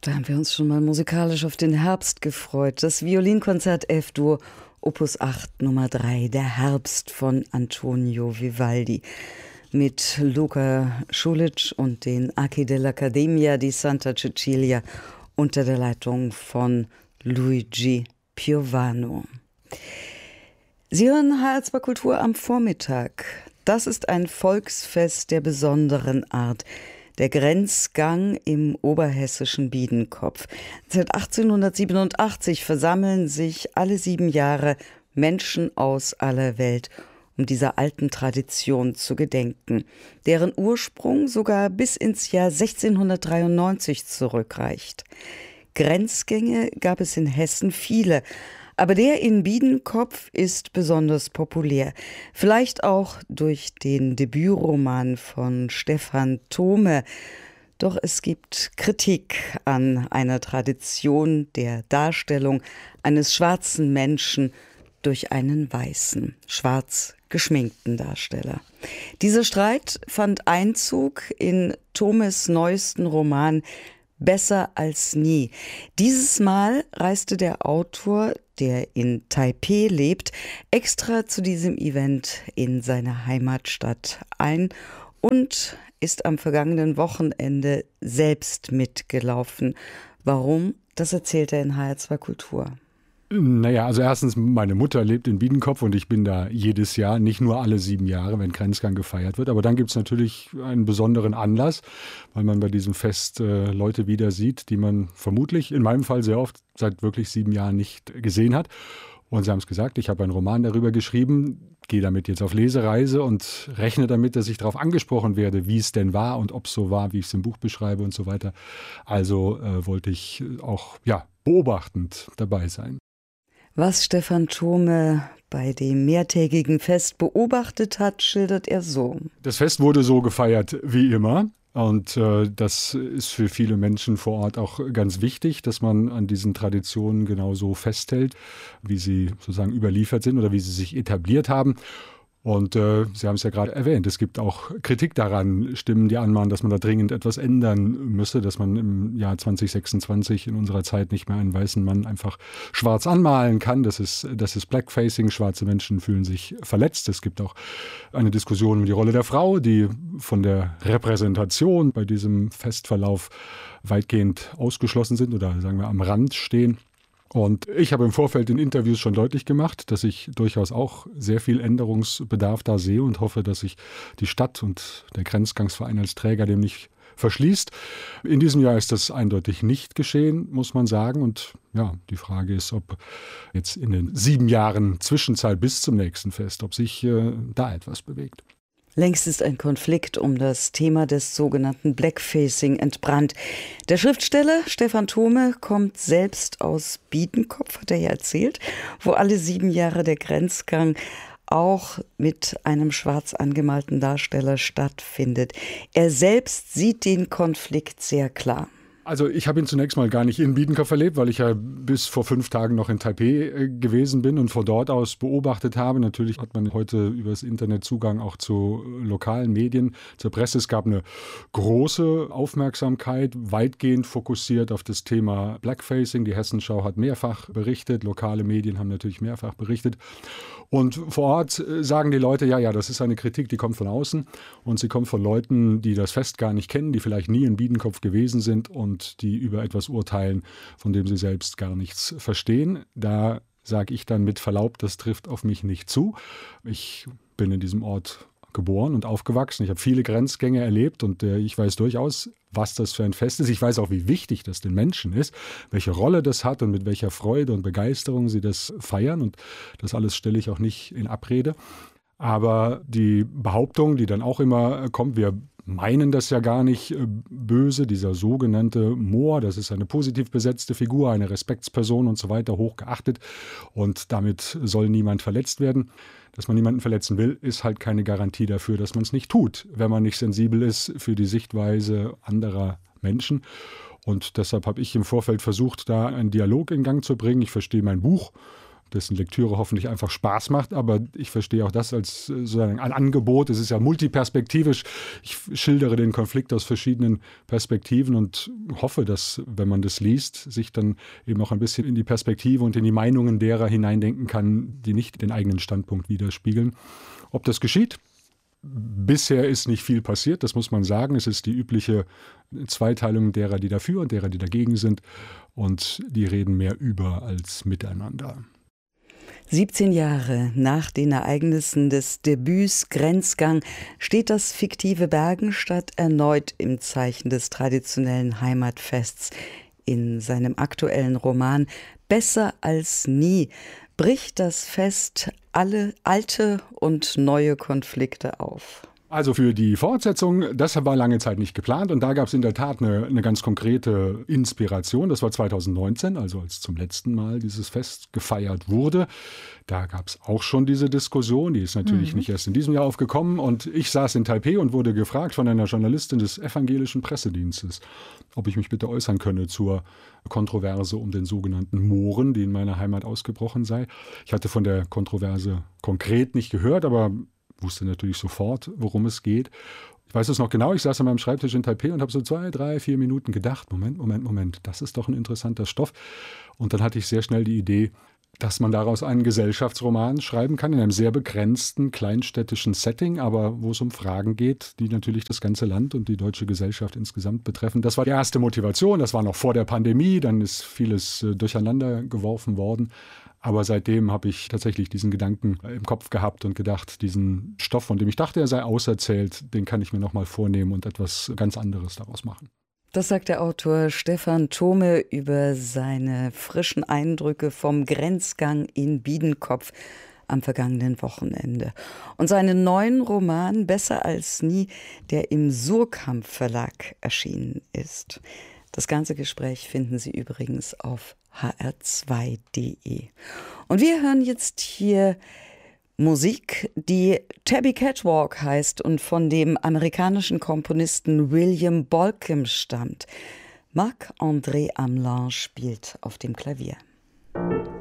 Da haben wir uns schon mal musikalisch auf den Herbst gefreut. Das Violinkonzert F-Dur, Opus 8, Nummer 3, der Herbst von Antonio Vivaldi. Mit Luca Schulic und den Archi dell'Accademia di Santa Cecilia unter der Leitung von Luigi Piovano. Sie hören HR2 Kultur am Vormittag. Das ist ein Volksfest der besonderen Art. Der Grenzgang im oberhessischen Biedenkopf. Seit 1887 versammeln sich alle 7 Jahre Menschen aus aller Welt, um dieser alten Tradition zu gedenken, deren Ursprung sogar bis ins Jahr 1693 zurückreicht. Grenzgänge gab es in Hessen viele, aber der in Biedenkopf ist besonders populär. Vielleicht auch durch den Debütroman von Stephan Thome. Doch es gibt Kritik an einer Tradition der Darstellung eines schwarzen Menschen durch einen weißen, schwarz geschminkten Darsteller. Dieser Streit fand Einzug in Thomes neuesten Roman Besser als nie. Dieses Mal reiste der Autor, der in Taipeh lebt, extra zu diesem Event in seine Heimatstadt ein und ist am vergangenen Wochenende selbst mitgelaufen. Warum? Das erzählt er in HR2 Kultur. Naja, also erstens, meine Mutter lebt in Biedenkopf und ich bin da jedes Jahr, nicht nur alle 7 Jahre, wenn Grenzgang gefeiert wird. Aber dann gibt es natürlich einen besonderen Anlass, weil man bei diesem Fest Leute wieder sieht, die man vermutlich, in meinem Fall sehr oft, seit wirklich 7 Jahren nicht gesehen hat. Und Sie haben es gesagt, ich habe einen Roman darüber geschrieben, gehe damit jetzt auf Lesereise und rechne damit, dass ich darauf angesprochen werde, wie es denn war und ob es so war, wie ich es im Buch beschreibe und so weiter. Also wollte ich auch beobachtend dabei sein. Was Stephan Thome bei dem mehrtägigen Fest beobachtet hat, schildert er so. Das Fest wurde so gefeiert wie immer. Und das ist für viele Menschen vor Ort auch ganz wichtig, dass man an diesen Traditionen genauso festhält, wie sie sozusagen überliefert sind oder wie sie sich etabliert haben. Und Sie haben es ja gerade erwähnt, es gibt auch Kritik daran, Stimmen, die anmahnen, dass man da dringend etwas ändern müsse, dass man im Jahr 2026 in unserer Zeit nicht mehr einen weißen Mann einfach schwarz anmalen kann. Das ist Blackfacing, schwarze Menschen fühlen sich verletzt. Es gibt auch eine Diskussion um die Rolle der Frau, die von der Repräsentation bei diesem Festverlauf weitgehend ausgeschlossen sind oder sagen wir am Rand stehen. Und ich habe im Vorfeld in Interviews schon deutlich gemacht, dass ich durchaus auch sehr viel Änderungsbedarf da sehe und hoffe, dass sich die Stadt und der Grenzgangsverein als Träger dem nicht verschließt. In diesem Jahr ist das eindeutig nicht geschehen, muss man sagen. Und ja, die Frage ist, ob jetzt in den 7 Jahren Zwischenzeit bis zum nächsten Fest, ob sich da etwas bewegt. Längst ist ein Konflikt um das Thema des sogenannten Blackfacing entbrannt. Der Schriftsteller Stephan Thome kommt selbst aus Biedenkopf, hat er ja erzählt, wo alle 7 Jahre der Grenzgang auch mit einem schwarz angemalten Darsteller stattfindet. Er selbst sieht den Konflikt sehr klar. Also ich habe ihn zunächst mal gar nicht in Biedenkopf erlebt, weil ich ja bis vor 5 Tagen noch in Taipeh gewesen bin und von dort aus beobachtet habe. Natürlich hat man heute über das Internet Zugang auch zu lokalen Medien, zur Presse. Es gab eine große Aufmerksamkeit, weitgehend fokussiert auf das Thema Blackfacing. Die Hessenschau hat mehrfach berichtet, lokale Medien haben natürlich mehrfach berichtet. Und vor Ort sagen die Leute, ja, das ist eine Kritik, die kommt von außen und sie kommt von Leuten, die das Fest gar nicht kennen, die vielleicht nie in Biedenkopf gewesen sind und die über etwas urteilen, von dem sie selbst gar nichts verstehen. Da sage ich dann mit Verlaub, das trifft auf mich nicht zu. Ich bin in diesem Ort geboren und aufgewachsen. Ich habe viele Grenzgänge erlebt und ich weiß durchaus, was das für ein Fest ist. Ich weiß auch, wie wichtig das den Menschen ist, welche Rolle das hat und mit welcher Freude und Begeisterung sie das feiern. Und das alles stelle ich auch nicht in Abrede. Aber die Behauptung, die dann auch immer kommt, wir meinen das ja gar nicht böse, dieser sogenannte Moor, das ist eine positiv besetzte Figur, eine Respektsperson und so weiter, hochgeachtet und damit soll niemand verletzt werden. Dass man niemanden verletzen will, ist halt keine Garantie dafür, dass man es nicht tut, wenn man nicht sensibel ist für die Sichtweise anderer Menschen. Und deshalb habe ich im Vorfeld versucht, da einen Dialog in Gang zu bringen. Ich verstehe mein Buch dessen Lektüre hoffentlich einfach Spaß macht. Aber ich verstehe auch das als sozusagen ein Angebot. Es ist ja multiperspektivisch. Ich schildere den Konflikt aus verschiedenen Perspektiven und hoffe, dass, wenn man das liest, sich dann eben auch ein bisschen in die Perspektive und in die Meinungen derer hineindenken kann, die nicht den eigenen Standpunkt widerspiegeln. Ob das geschieht? Bisher ist nicht viel passiert, das muss man sagen. Es ist die übliche Zweiteilung derer, die dafür und derer, die dagegen sind. Und die reden mehr über als miteinander. 17 Jahre nach den Ereignissen des Debüts Grenzgang steht das fiktive Bergenstadt erneut im Zeichen des traditionellen Heimatfests. In seinem aktuellen Roman Besser als nie bricht das Fest alle alte und neue Konflikte auf. Also für die Fortsetzung, das war lange Zeit nicht geplant und da gab es in der Tat eine ganz konkrete Inspiration. Das war 2019, also als zum letzten Mal dieses Fest gefeiert wurde. Da gab es auch schon diese Diskussion, die ist natürlich nicht erst in diesem Jahr aufgekommen und ich saß in Taipeh und wurde gefragt von einer Journalistin des evangelischen Pressedienstes, ob ich mich bitte äußern könne zur Kontroverse um den sogenannten Mohren, die in meiner Heimat ausgebrochen sei. Ich hatte von der Kontroverse konkret nicht gehört, aber wusste natürlich sofort, worum es geht. Ich weiß es noch genau, ich saß an meinem Schreibtisch in Taipeh und habe so 2, 3, 4 Minuten gedacht, Moment, das ist doch ein interessanter Stoff. Und dann hatte ich sehr schnell die Idee, dass man daraus einen Gesellschaftsroman schreiben kann, in einem sehr begrenzten, kleinstädtischen Setting, aber wo es um Fragen geht, die natürlich das ganze Land und die deutsche Gesellschaft insgesamt betreffen. Das war die erste Motivation, das war noch vor der Pandemie, dann ist vieles durcheinander geworfen worden. Aber seitdem habe ich tatsächlich diesen Gedanken im Kopf gehabt und gedacht, diesen Stoff, von dem ich dachte, er sei auserzählt, den kann ich mir nochmal vornehmen und etwas ganz anderes daraus machen. Das sagt der Autor Stefan Thome über seine frischen Eindrücke vom Grenzgang in Biedenkopf am vergangenen Wochenende. Und seinen neuen Roman Besser als nie, der im Surkamp Verlag erschienen ist. Das ganze Gespräch finden Sie übrigens auf hr2.de. Und wir hören jetzt hier Musik, die Tabby Catwalk heißt und von dem amerikanischen Komponisten William Bolcom stammt. Marc-André Amelin spielt auf dem Klavier.